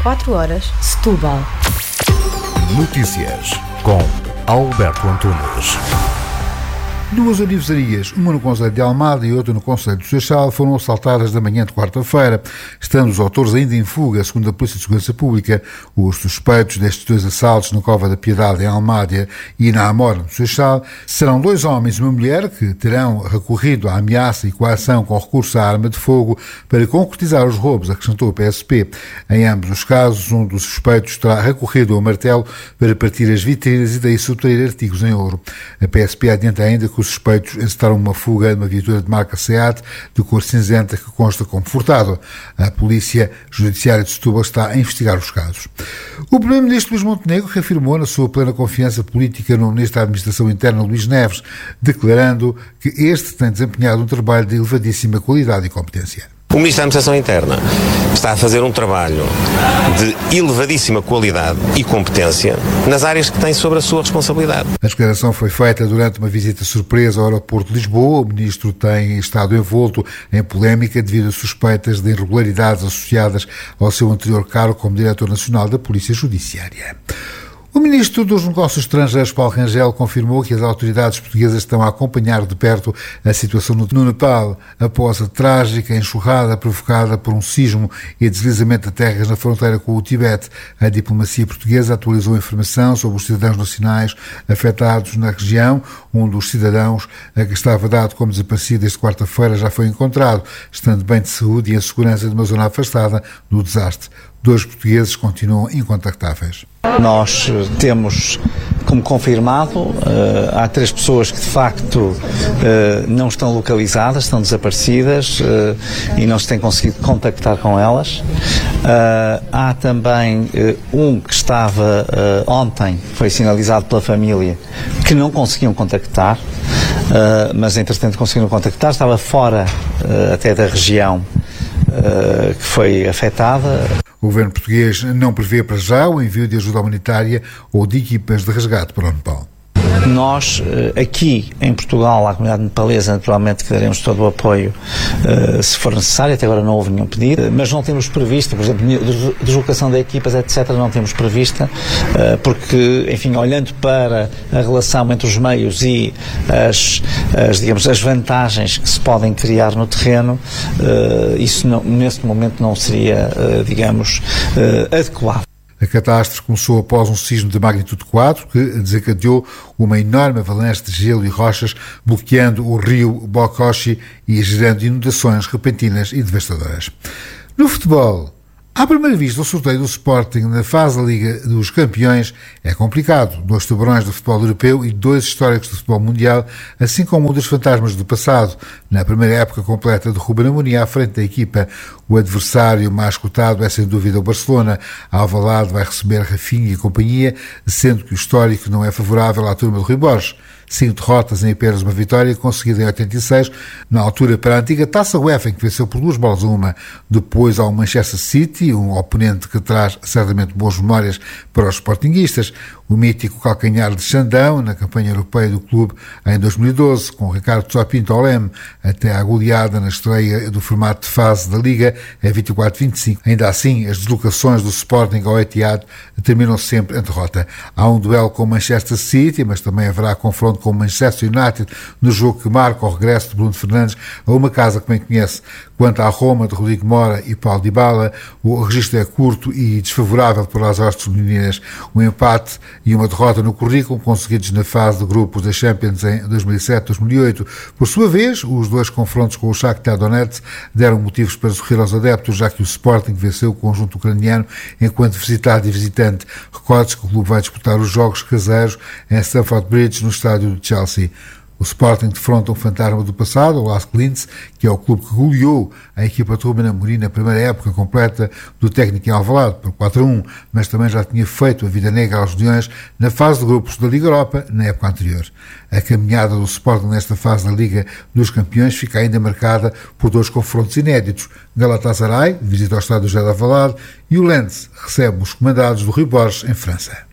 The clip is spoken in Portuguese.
4 horas, Setúbal. Notícias com Alberto Antunes. Duas univesarias, uma no concelho de Almada e outra no concelho do Seixal, foram assaltadas da manhã de quarta-feira, estando os autores ainda em fuga, segundo a Polícia de Segurança Pública. Os suspeitos destes dois assaltos na Cova da Piedade, em Almádia, e na Amora, no Seixal, serão dois homens e uma mulher que terão recorrido à ameaça e coação com recurso à arma de fogo para concretizar os roubos, acrescentou o PSP. Em ambos os casos, um dos suspeitos terá recorrido ao martelo para partir as vitrinas e daí subtrair artigos em ouro. A PSP adianta ainda que os suspeitos encetaram uma fuga numa viatura de marca SEAT de cor cinzenta que consta como furtado. A Polícia Judiciária de Setúbal está a investigar os casos. O Primeiro-Ministro Luís Montenegro reafirmou na sua plena confiança política no Ministro da Administração Interna, Luís Neves, declarando que este tem desempenhado um trabalho de elevadíssima qualidade e competência. O Ministro da Administração Interna está a fazer um trabalho de elevadíssima qualidade e competência nas áreas que tem sobre a sua responsabilidade. A declaração foi feita durante uma visita surpresa ao aeroporto de Lisboa. O Ministro tem estado envolto em polémica devido a suspeitas de irregularidades associadas ao seu anterior cargo como Diretor Nacional da Polícia Judiciária. O Ministro dos Negócios Estrangeiros, Paulo Rangel, confirmou que as autoridades portuguesas estão a acompanhar de perto a situação no Nepal após a trágica enxurrada provocada por um sismo e deslizamento de terras na fronteira com o Tibete. A diplomacia portuguesa atualizou a informação sobre os cidadãos nacionais afetados na região. Um dos cidadãos, a que estava dado como desaparecido desde quarta-feira, já foi encontrado, estando bem de saúde e em segurança de uma zona afastada do desastre. 2 portugueses continuam incontactáveis. Nós temos como confirmado, há 3 pessoas que de facto não estão localizadas, estão desaparecidas e não se tem conseguido contactar com elas. Há também um que estava ontem, foi sinalizado pela família, que não conseguiam contactar, mas entretanto conseguiram contactar, estava fora até da região que foi afetada. O governo português não prevê para já o envio de ajuda humanitária ou de equipas de resgate para o Nepal. Nós, aqui em Portugal, à comunidade nepalesa, naturalmente que daremos todo o apoio se for necessário. Até agora não houve nenhum pedido, mas não temos prevista, por exemplo, deslocação de equipas, etc., não temos prevista, porque, enfim, olhando para a relação entre os meios e as vantagens que se podem criar no terreno, isso não, neste momento não seria, adequado. A catástrofe começou após um sismo de magnitude 4 que desencadeou uma enorme avalanche de gelo e rochas, bloqueando o rio Bokoshi e gerando inundações repentinas e devastadoras. No futebol, à primeira vista, o sorteio do Sporting na fase da Liga dos Campeões é complicado. 2 tubarões do futebol europeu e 2 históricos do futebol mundial, assim como um dos fantasmas do passado, na primeira época completa de Ruben Amorim à frente da equipa. O adversário mais cotado é sem dúvida o Barcelona. Alvalade vai receber Rafinha e companhia, sendo que o histórico não é favorável à turma do Rui Borges. 5 derrotas em apenas uma vitória, conseguida em 86, na altura para a antiga Taça UEFA, em que venceu por 2-1. Depois ao Manchester City, um oponente que traz certamente boas memórias para os sportinguistas. O mítico calcanhar de Xandão, na campanha europeia do clube em 2012, com Ricardo Sopinto ao leme, até à goleada na estreia do formato de fase da Liga, é 24-25. Ainda assim, as deslocações do Sporting ao Etihad terminam sempre em derrota. Há um duelo com o Manchester City, mas também haverá confronto com o Manchester United no jogo que marca o regresso de Bruno Fernandes a uma casa que bem conhece. Quanto à Roma de Rodrigo Mora e Paulo Dybala, o registro é curto e desfavorável para as hostes femininas. Um empate e uma derrota no currículo conseguidos na fase de grupos da Champions em 2007-2008. Por sua vez, os 2 confrontos com o Shakhtar Donetsk deram motivos para sorrir aos adeptos, já que o Sporting venceu o conjunto ucraniano enquanto visitado e visitante. Recorde-se que o clube vai disputar os jogos caseiros em Stamford Bridge, no estádio de Chelsea. O Sporting defronta um fantasma do passado, o Lask Linz, que é o clube que goleou a equipa de Ruben Amorim na primeira época completa do técnico em Alvalade, por 4-1, mas também já tinha feito a vida negra aos Leões na fase de grupos da Liga Europa na época anterior. A caminhada do Sporting nesta fase da Liga dos Campeões fica ainda marcada por 2 confrontos inéditos. Galatasaray visita ao estádio José de Alvalade e o Lens recebe os comandados do Rui Borges em França.